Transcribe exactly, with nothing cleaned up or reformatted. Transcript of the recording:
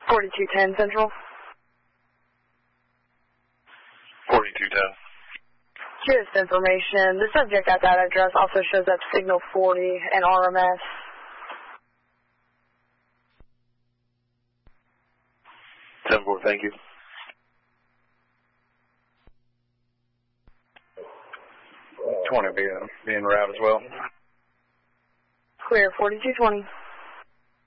forty-two ten Central. forty-two ten. Here's information. The subject at that address also shows up signal forty and R M S. ten four, thank you. twenty being, being route as well. Clear, forty-two twenty.